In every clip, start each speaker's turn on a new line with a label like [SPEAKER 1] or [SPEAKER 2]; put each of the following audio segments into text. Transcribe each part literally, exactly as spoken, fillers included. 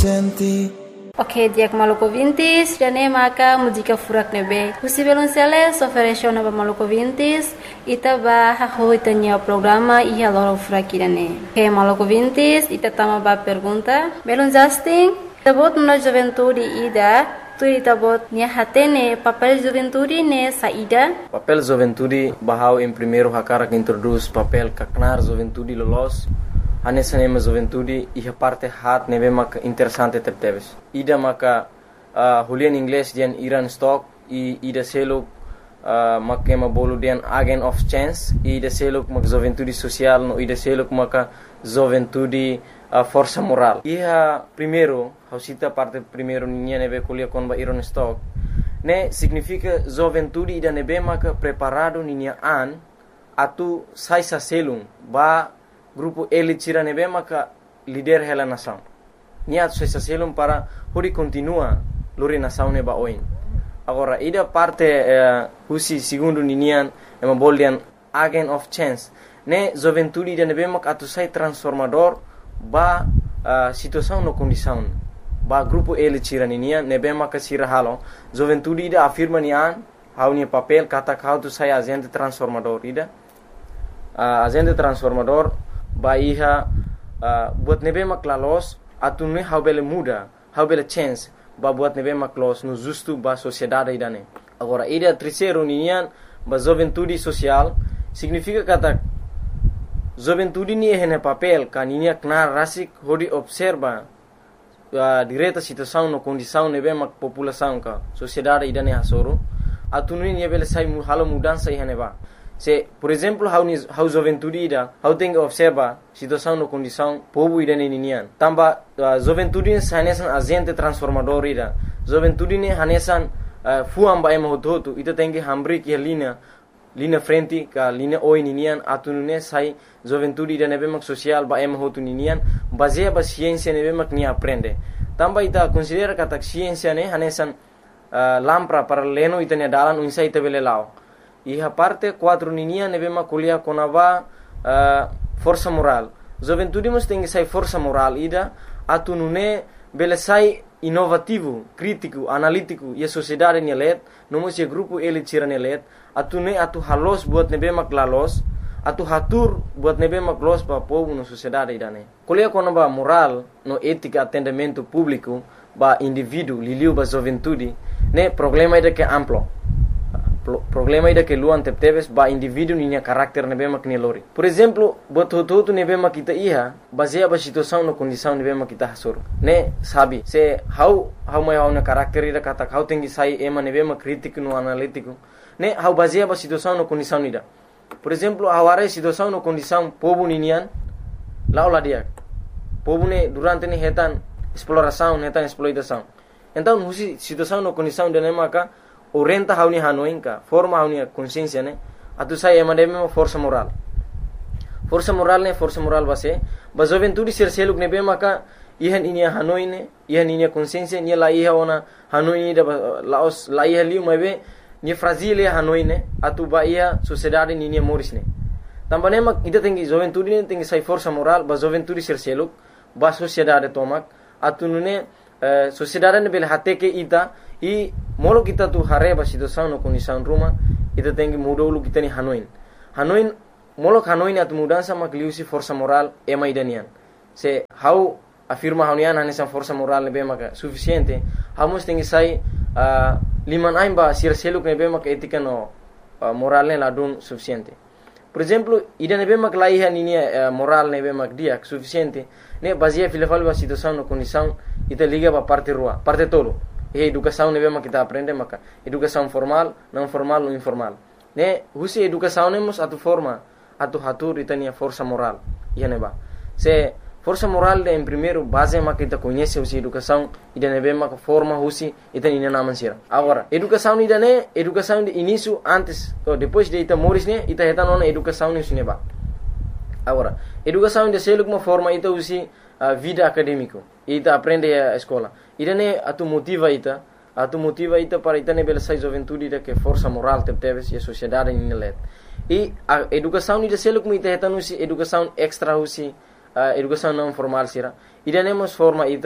[SPEAKER 1] senti.
[SPEAKER 2] Ok, diak Maluku Vintis, dane maka muzika furak nebe. Husi belum sele, soferesho na ba Maluku Vintis, ita ba haho itanya programa iya loro furak dane. Ok, Maluku Vintis, ita tama ba pergunta. Belum Justin, tabot na juventude ida, tu ita bot nia hatene papel juventude ne saida.
[SPEAKER 3] Papel juventude bahau em primeiro hakara que introduz papel kaknar juventude lolos. Anessa nema juventude e a parte hat nebe mak interessante tepteves. Ida maka uh, hulian inglês dian Iran stock e ida selo uh, mak ema bolu dian agent of chance e ida selo mak juventude social no ida selo maka juventude uh, força moral. E a primeiro, hausita parte primeiro ninha nebe kulia kon ba Iran stock. Ne significa juventude ida nebe maka preparado ninha an atu sai sa selum ba grupo ele tira nebe maka líder hela nação. Nia tu se selum para hori continua lori nação neba oin. Agora ida parte uh, husi segundo ninian ema boldian agent of chance. Ne juventude ida nebe maka atu sai transformador ba uh, situação no condição. Ba grupo ele tira ninian nebe maka sira halo. Juventude ida afirma nian hau nia papel kata kau tu sai agente transformador ida. Uh, agente transformador ba iha uh, buat nebe mak lalos atu ne how bele muda how bele chance ba buat nebe mak los no justo ba sociedade idane. Agora ida terceiro nian ba juventude social significa kata juventude ni hene papel kaninia knar rasik hodi observa uh, direta situação no condição nebe mak população ka sociedade idane hasoro atu ni bele sai mu halo mudança ihane ba. Se, por exemplo, how ni how juventude ida, how tem que observa situação no condição povo ida ninian. Tamba uh, juventude hanesan agente transformador ida. Juventude ne hanesan uh, fuam ba ema hototo ita tem que hambri que linha linha frente ka linha oi ninian atunune sai juventude ida nebe mak social ba ema hotu ninian baseia ba ciência nebe mak ni aprende. Tamba ita considera kata ciência ne hanesan uh, lampra para leno ita ne dalan unsa ita bele lao. E a parte quatro ninia nebe makulia konava uh, força moral. Juventude mas tem que sai força moral ida atu nune bele sai inovativo, crítico, analítico e a sociedade nelet, nomos e grupo ele tira nelet, atu ne atu halos buat nebe maklalos, atu hatur buat nebe maklos pa povo no sociedade idane. Kulia konava moral no ética atendimento público ba indivíduo liliu ba juventude, ne problema ida que amplo. Problema ida que luan tepteves ba indivíduo ninya karakter nebe mak nelori. Por exemplo, bototo nebe mak kita iha baseia ba situação no condição nebe mak kita hasor. Ne sabi se how how mai how na karakter ida kata how tengi sai ema nebe mak crítico no analítico. Ne how baseia ba situação no condição ida. Por exemplo, aware situação no condição povo ninian laula dia. Povo ne durante ne hetan exploração, hetan exploitação. Então, husi situação no condição de ne maka orienta hauni hanoinka forma hauni consciência ne atu sai emademe força moral força moral ne força moral base ba juventude ser seluk ne be maka ihan inia hanoine ihan inia consciência ni la iha ona hanoine da laos la iha liu mabe ni fragile hanoine atu ba ia sociedade ni ni morisne tambane mak ida tengi juventude ne tengi sai força moral ba juventude ser seluk ba sociedade tomak atu ne uh, sociedade ne bel hateke ita e molo kita tu hareba situação no condição ruma ita tem que mudar o kita ni hanoin hanoin molo hanoin atu mudança makliusi força moral ema idanian se how afirma haunian hanesa força moral nebe maka suficiente hamos tem que sai uh, liman aimba sir seluk nebe maka etika no uh, moral ne ladun suficiente. Por exemplo, ida nebe mak laiha ni uh, moral nebe mak dia suficiente ne baseia filafal ba situação no condição ita liga ba parte rua parte tolo. E educação nebe mak kita aprende maka educação formal, não formal ou informal. Ne husi educação nemos atu forma atu hatur itania força moral. Ia neba. Se força moral de em primeiro base mak kita conhece husi educação ida nebe mak forma husi itani ina naman sira. Agora, educação ida ne educação de início antes ou depois de ita moris ne ita hetan ona educação ne suneba. Agora, educação de seluk uma forma ita husi uh, vida acadêmico. Ita aprende a escola. Ida ne atu motiva ita, atu motiva ita para ita ne bela sai juventude ida que força moral tepteves e a sociedade ni let. E a educação ida seluk mu ita hetan husi educação extra husi uh, educação não formal sira. Ida ne mos forma ita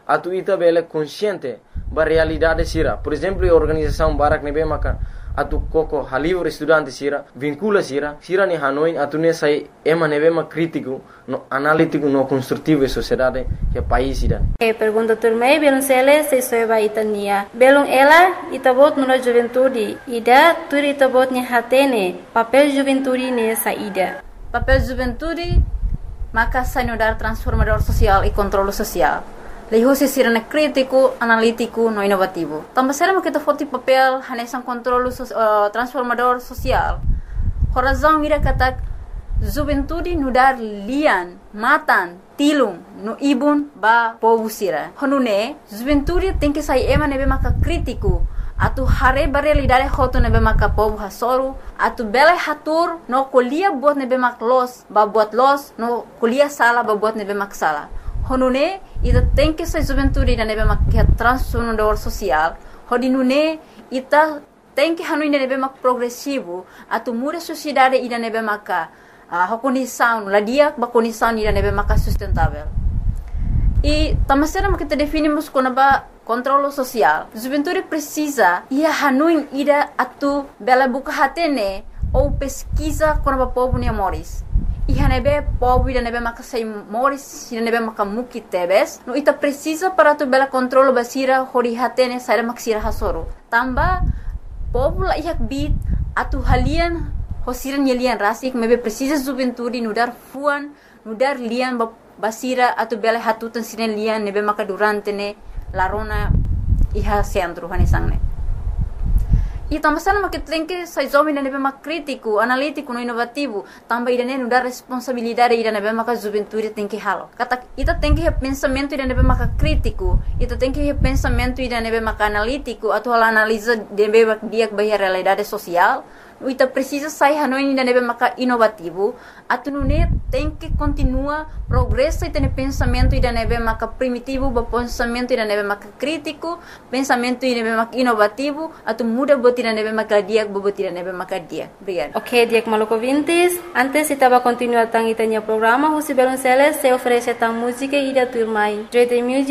[SPEAKER 3] atu ita bele consciente ba realidade sira. Por exemplo, a organização Barak nebe maka atu koko halivre estudante sira vincula sira sira ni Hanoi atu ne sai ema nebe ma crítico no analítico no construtivo e sociedade que país ida.
[SPEAKER 2] E pergunta turmei belum sele se soeba itania belum ela itabot nuna juventude ida tur itabot ni hatene papel juventude ne saída.
[SPEAKER 1] Papel juventude maka sanudar transformador social e controle social. Leho se sirene crítico, analítico, no inovativo. Também será que foto papel hanesan controle so, uh, transformador social. Horazão ira katak juventude nudar lian, matan, tilung, no ibun ba povo sira. Honune juventude tem que sair ema nebe maka crítico. Atu hare realidade hoto nebe maka povo hasoru. Atu bela hatur no kuliah buat nebe mak los, ba buat los, no kuliah sala ba buat nebe mak sala. Honune ita tem que ser juventude ida nebe mak transformador social. Hodinune ita tem que hanu ida nebe mak progressivo. Atu muda sociedade ida nebe maka uh, condição, la dia ba condição ida nebe maka sustentável. E tamasera kita definimos como ba controle social. Juventude precisa ia hanu ida atu bela buka hatene ou pesquisa como ba povo ne moris. Iha nebe povo ida nebe maka sai moris ida nebe maka muki tebes no ita precisa para tu bela controle basira hori hatene sai maksira hasoro tamba povo la ihak bit atu halian hosiran yelian rasik mebe precisa juventude nudar fuan nudar lian basira atu bela hatutan sinen lian nebe maka durante ne larona iha centro hanesangne. E também se não que tem que sair jovem da nebe mak crítico, analítico, no inovativo, também ida não dar responsabilidade ida nebe mak juventude tem que halo. Kata ita tem que pensamento ida nebe mak crítico, ita tem que pensamento ida nebe mak analítico, atau hal analisa nebe mak dia bahia realidade social. Ita precisa sair hanoi ida nebe mak inovativo, atau nune tem que continua progresso ita ne pensamento ida nebe mak primitivo, ba pensamento ida nebe mak crítico, pensamento ida nebe mak inovativo, atau muda ida nebe maka dia bobo ida nebe maka dia. Obrigado.
[SPEAKER 2] Ok, Diak Maluco Vintes. Antes estava continuar tang itanya programa, Husi Belonceles se oferece tang música ida turmai. Joy the music.